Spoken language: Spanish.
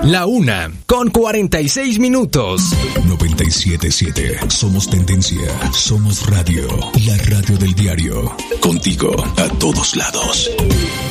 La 1:46. 97.7. Somos tendencia. Somos radio. La radio del diario. Contigo a todos lados.